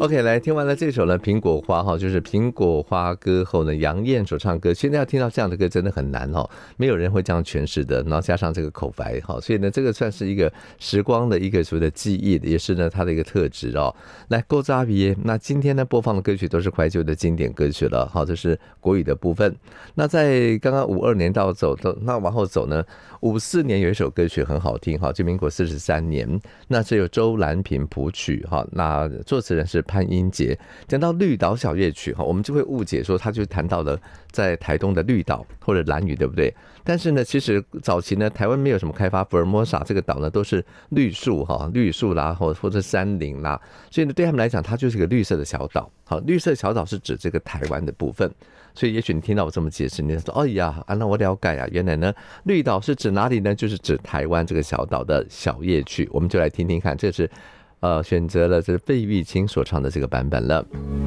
OK， 来听完了这首呢，苹果花哈，就是苹果花歌后呢，杨燕所唱歌。现在要听到这样的歌真的很难哈，没有人会这样诠释的。然后加上这个口白哈，所以呢，这个算是一个时光的一个所谓的记忆，也是呢它的一个特质哦。来，勾扎比，那今天呢播放的歌曲都是怀旧的经典歌曲了，好，这是国语的部分。那在刚刚52年到走，那往后走呢，54年有一首歌曲很好听哈，就民国43年，那是由周兰萍谱曲哈，那作词人是潘英杰。讲到绿岛小夜曲哈，我们就会误解说他就谈到了在台东的绿岛或者兰屿，对不对？但是呢，其实早期呢，台湾没有什么开发，福尔摩沙这个岛呢都是绿树哈，绿树啦，或者山林啦，所以呢对他们来讲，它就是一个绿色的小岛。好，绿色小岛是指这个台湾的部分。所以也许你听到我这么解释，你说哦呀，那我了解啊，原来呢绿岛是指哪里呢？就是指台湾这个小岛的小夜曲。我们就来听听看，这是选择了这是费玉清所唱的这个版本了。